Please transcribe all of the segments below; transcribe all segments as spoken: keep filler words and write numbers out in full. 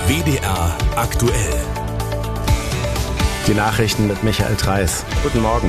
W D R aktuell. Die Nachrichten mit Michael Treis. Guten Morgen.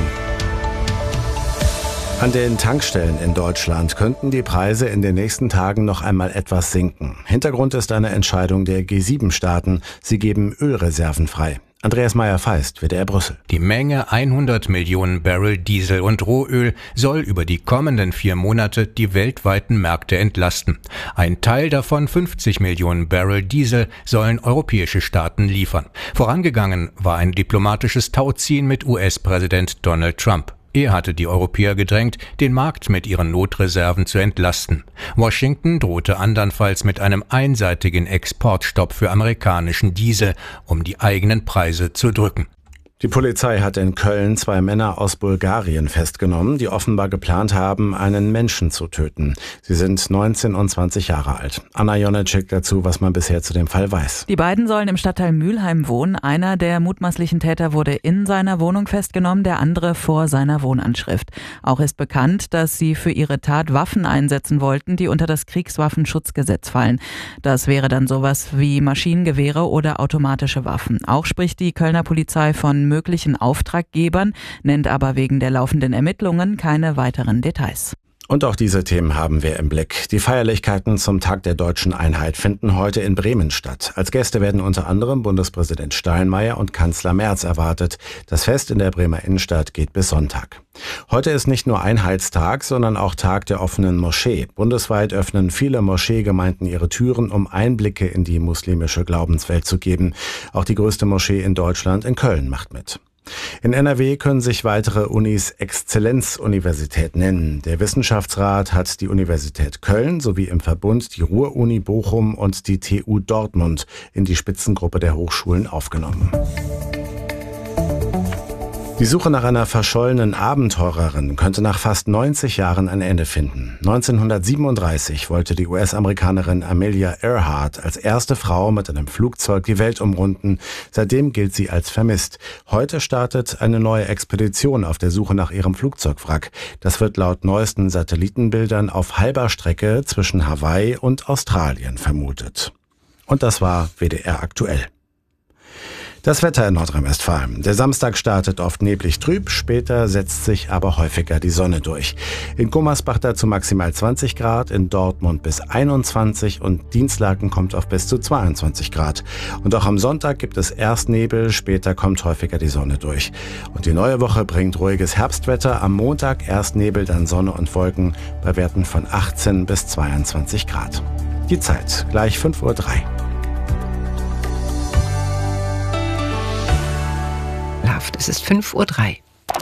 An den Tankstellen in Deutschland könnten die Preise in den nächsten Tagen noch einmal etwas sinken. Hintergrund ist eine Entscheidung der G sieben Staaten. Sie geben Ölreserven frei. Andreas Meyer-Feist, W D R Brüssel. Die Menge hundert Millionen Barrel Diesel und Rohöl soll über die kommenden vier Monate die weltweiten Märkte entlasten. Ein Teil davon, fünfzig Millionen Barrel Diesel, sollen europäische Staaten liefern. Vorangegangen war ein diplomatisches Tauziehen mit U S-Präsident Donald Trump. Er hatte die Europäer gedrängt, den Markt mit ihren Notreserven zu entlasten. Washington drohte andernfalls mit einem einseitigen Exportstopp für amerikanischen Diesel, um die eigenen Preise zu drücken. Die Polizei hat in Köln zwei Männer aus Bulgarien festgenommen, die offenbar geplant haben, einen Menschen zu töten. Sie sind neunzehn und zwanzig Jahre alt. Anna Jonetschik dazu, was man bisher zu dem Fall weiß. Die beiden sollen im Stadtteil Mülheim wohnen. Einer der mutmaßlichen Täter wurde in seiner Wohnung festgenommen, der andere vor seiner Wohnanschrift. Auch ist bekannt, dass sie für ihre Tat Waffen einsetzen wollten, die unter das Kriegswaffenschutzgesetz fallen. Das wäre dann sowas wie Maschinengewehre oder automatische Waffen. Auch spricht die Kölner Polizei von möglichen Auftraggebern, nennt aber wegen der laufenden Ermittlungen keine weiteren Details. Und auch diese Themen haben wir im Blick. Die Feierlichkeiten zum Tag der Deutschen Einheit finden heute in Bremen statt. Als Gäste werden unter anderem Bundespräsident Steinmeier und Kanzler Merz erwartet. Das Fest in der Bremer Innenstadt geht bis Sonntag. Heute ist nicht nur Einheitstag, sondern auch Tag der offenen Moschee. Bundesweit öffnen viele Moscheegemeinden ihre Türen, um Einblicke in die muslimische Glaubenswelt zu geben. Auch die größte Moschee in Deutschland in Köln macht mit. In N R W können sich weitere Unis Exzellenzuniversität nennen. Der Wissenschaftsrat hat die Universität Köln sowie im Verbund die Ruhr-Uni Bochum und die T U Dortmund in die Spitzengruppe der Hochschulen aufgenommen. Die Suche nach einer verschollenen Abenteurerin könnte nach fast neunzig Jahren ein Ende finden. neunzehnhundertsiebenunddreißig wollte die U S-Amerikanerin Amelia Earhart als erste Frau mit einem Flugzeug die Welt umrunden. Seitdem gilt sie als vermisst. Heute startet eine neue Expedition auf der Suche nach ihrem Flugzeugwrack. Das wird laut neuesten Satellitenbildern auf halber Strecke zwischen Hawaii und Australien vermutet. Und das war W D R aktuell. Das Wetter in Nordrhein-Westfalen. Der Samstag startet oft neblig trüb, später setzt sich aber häufiger die Sonne durch. In Gummersbach dazu maximal zwanzig Grad, in Dortmund bis einundzwanzig und Dienstlaken kommt auf bis zu zweiundzwanzig Grad. Und auch am Sonntag gibt es erst Nebel, später kommt häufiger die Sonne durch. Und die neue Woche bringt ruhiges Herbstwetter. Am Montag erst Nebel, dann Sonne und Wolken bei Werten von achtzehn bis zweiundzwanzig Grad. Die Zeit gleich fünf Uhr drei. Es ist fünf Uhr drei.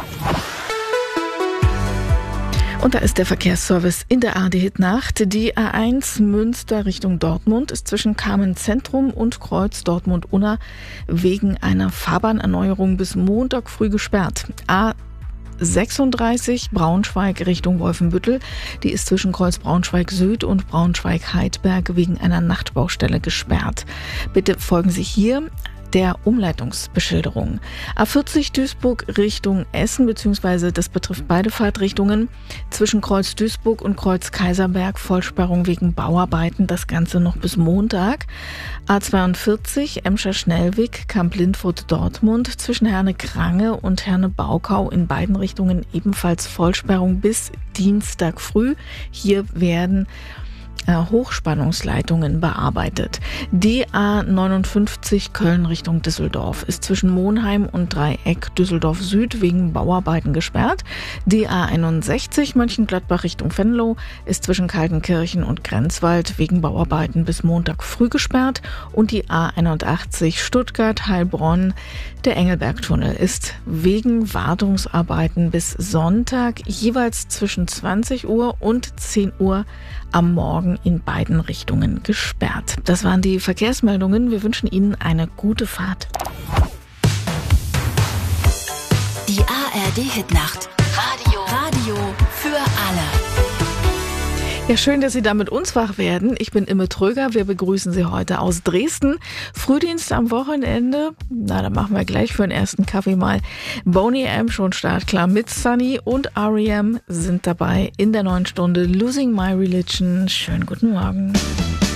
Und da ist der Verkehrsservice in der A R D-Hit-Nacht. Die A eins Münster Richtung Dortmund ist zwischen Kamen-Zentrum und Kreuz Dortmund-Unna wegen einer Fahrbahnerneuerung bis Montag früh gesperrt. A sechsunddreißig Braunschweig Richtung Wolfenbüttel. Die ist zwischen Kreuz Braunschweig Süd und Braunschweig Heidberg wegen einer Nachtbaustelle gesperrt. Bitte folgen Sie hier der Umleitungsbeschilderung. A vierzig Duisburg Richtung Essen, beziehungsweise das betrifft beide Fahrtrichtungen. Zwischen Kreuz Duisburg und Kreuz Kaiserberg Vollsperrung wegen Bauarbeiten, das Ganze noch bis Montag. A zweiundvierzig Emscher-Schnellweg, Kamp-Lindfurt Dortmund, zwischen Herne-Krange und Herne-Baukau in beiden Richtungen ebenfalls Vollsperrung bis Dienstag früh. Hier werden Hochspannungsleitungen bearbeitet. D A neunundfünfzig Köln Richtung Düsseldorf ist zwischen Monheim und Dreieck Düsseldorf Süd wegen Bauarbeiten gesperrt. D A einundsechzig Mönchengladbach Richtung Venlo ist zwischen Kaltenkirchen und Grenzwald wegen Bauarbeiten bis Montag früh gesperrt. Und die A einundachtzig Stuttgart-Heilbronn, der Engelbergtunnel, ist wegen Wartungsarbeiten bis Sonntag jeweils zwischen zwanzig Uhr und zehn Uhr am Morgen in beiden Richtungen gesperrt. Das waren die Verkehrsmeldungen. Wir wünschen Ihnen eine gute Fahrt. Die A R D-Hit-Nacht. Radio. Radio für alle. Ja, schön, dass Sie da mit uns wach werden. Ich bin Imme Tröger. Wir begrüßen Sie heute aus Dresden. Frühdienst am Wochenende. Na, dann machen wir gleich für den ersten Kaffee mal. Boney M. schon startklar mit Sunny und R E M sind dabei in der neuen Stunde Losing My Religion. Schönen guten Morgen.